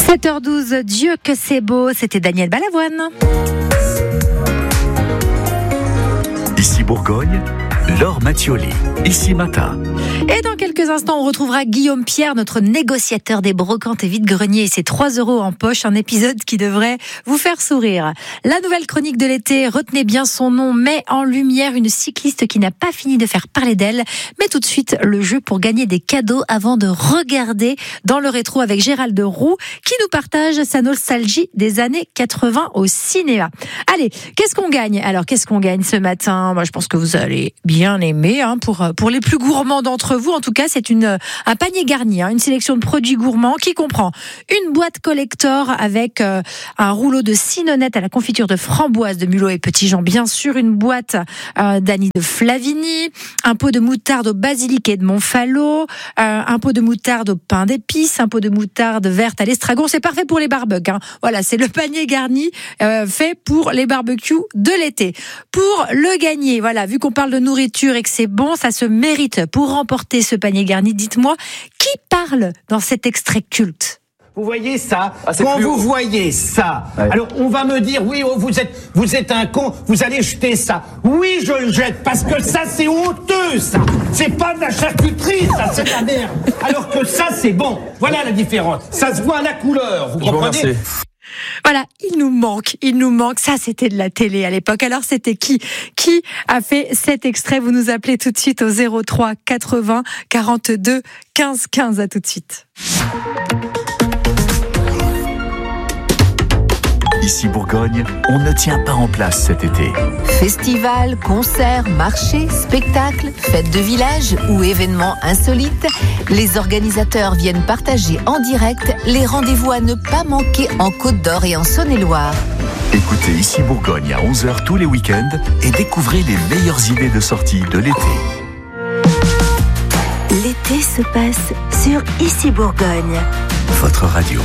7h12, Dieu que c'est beau, c'était Daniel Balavoine. Ici Bourgogne, Laure Mattioli, ici Matin. Et dans quelques instants, on retrouvera Guillaume Pierre, notre négociateur des brocantes et vide-greniers, et ses 3 € en poche, un épisode qui devrait vous faire sourire. La nouvelle chronique de l'été, retenez bien son nom, met en lumière une cycliste qui n'a pas fini de faire parler d'elle. Mais tout de suite, le jeu pour gagner des cadeaux avant de regarder dans le rétro avec Gérald Roux, qui nous partage sa nostalgie des années 80 au cinéma. Allez, qu'est-ce qu'on gagne ? Alors, qu'est-ce qu'on gagne ce matin ? Moi, je pense que vous allez bien aimer, pour les plus gourmands d'entre vous. En tout cas, c'est un panier garni, une sélection de produits gourmands qui comprend une boîte collector avec un rouleau de cinnonette à la confiture de framboise de Mulot et Petit Jean, bien sûr, une boîte d'Annie de Flavigny, un pot de moutarde au basilic et de Montfalot, un pot de moutarde au pain d'épices, un pot de moutarde verte à l'estragon. C'est parfait pour les barbecues. Voilà, c'est le panier garni fait pour les barbecues de l'été. Pour le gagner, voilà, vu qu'on parle de nourriture et que c'est bon, ça se mérite. Pour remporter ce panier garni, dites-moi, qui parle dans cet extrait culte ? Vous voyez ça ? Quand vous voyez ça, ouais. Alors on va me dire, oui, oh, vous êtes un con, vous allez jeter ça. Oui, je le jette, parce que ça, c'est honteux, ça. C'est pas de la charcuterie, ça, c'est de la merde. Alors que ça, c'est bon. Voilà la différence. Ça se voit à la couleur, vous comprenez ? Voilà, il nous manque. Ça, c'était de la télé à l'époque. Alors, c'était qui a fait cet extrait ? Vous nous appelez tout de suite au 03 80 42 15 15. À tout de suite. Ici Bourgogne, on ne tient pas en place cet été. Festivals, concerts, marchés, spectacles, fêtes de village ou événements insolites, les organisateurs viennent partager en direct les rendez-vous à ne pas manquer en Côte d'Or et en Saône-et-Loire. Écoutez Ici Bourgogne à 11h tous les week-ends et découvrez les meilleures idées de sortie de l'été. L'été se passe sur Ici Bourgogne. Votre radio.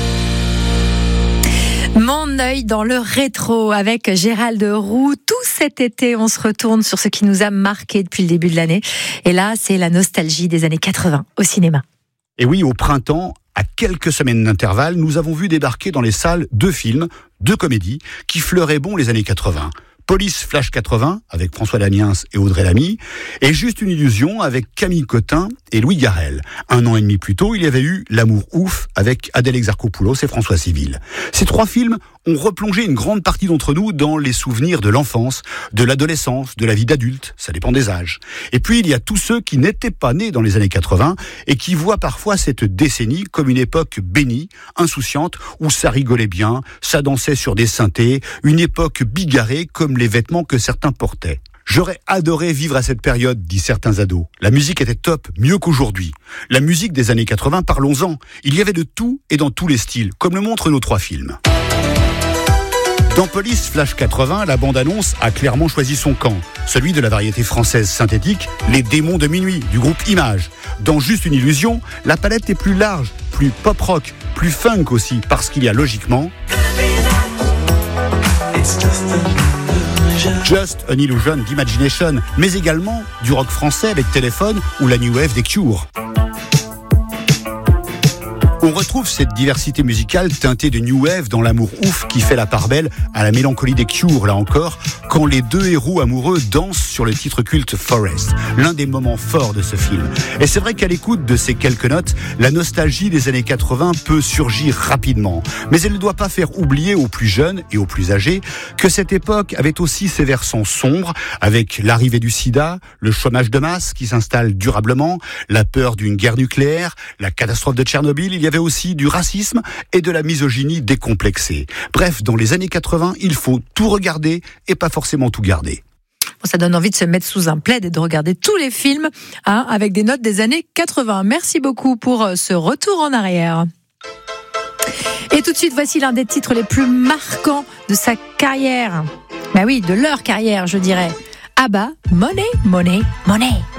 Mon œil dans le rétro avec Gérald Roux. Tout cet été, on se retourne sur ce qui nous a marqué depuis le début de l'année. Et là, c'est la nostalgie des années 80 au cinéma. Et oui, au printemps, à quelques semaines d'intervalle, nous avons vu débarquer dans les salles 2 films, 2 comédies qui fleuraient bon les années 80. Police Flash 80 avec François Damiens et Audrey Lamy et Juste une illusion avec Camille Cotin et Louis Garrel. 1 an et demi plus tôt, il y avait eu L'amour ouf avec Adèle Exarchopoulos et François Civil. Ces 3 films ont replongé une grande partie d'entre nous dans les souvenirs de l'enfance, de l'adolescence, de la vie d'adulte, ça dépend des âges. Et puis il y a tous ceux qui n'étaient pas nés dans les années 80 et qui voient parfois cette décennie comme une époque bénie, insouciante, où ça rigolait bien, ça dansait sur des synthés, une époque bigarrée comme les vêtements que certains portaient. J'aurais adoré vivre à cette période, disent certains ados. La musique était top, mieux qu'aujourd'hui. La musique des années 80, parlons-en. Il y avait de tout et dans tous les styles, comme le montrent nos 3 films. Dans Police Flash 80, la bande-annonce a clairement choisi son camp, celui de la variété française synthétique, Les Démons de Minuit, du groupe Image. Dans Juste une illusion, la palette est plus large, plus pop-rock, plus funk aussi, parce qu'il y a logiquement Just an Illusion d'Imagination, mais également du rock français avec Téléphone ou la New Wave des Cure. On retrouve cette diversité musicale teintée de New Wave dans L'amour ouf qui fait la part belle à la mélancolie des Cure, là encore, quand les 2 héros amoureux dansent sur le titre culte Forest, l'un des moments forts de ce film. Et c'est vrai qu'à l'écoute de ces quelques notes, la nostalgie des années 80 peut surgir rapidement. Mais elle ne doit pas faire oublier aux plus jeunes et aux plus âgés que cette époque avait aussi ses versants sombres, avec l'arrivée du sida, le chômage de masse qui s'installe durablement, la peur d'une guerre nucléaire, la catastrophe de Tchernobyl. Il y avait aussi du racisme et de la misogynie décomplexée. Bref, dans les années 80, il faut tout regarder et pas forcément tout garder. Ça donne envie de se mettre sous un plaid et de regarder tous les films avec des notes des années 80. Merci beaucoup pour ce retour en arrière. Et tout de suite, voici l'un des titres les plus marquants de sa carrière. Bah oui, de leur carrière, je dirais. ABBA, Money, Money, Money.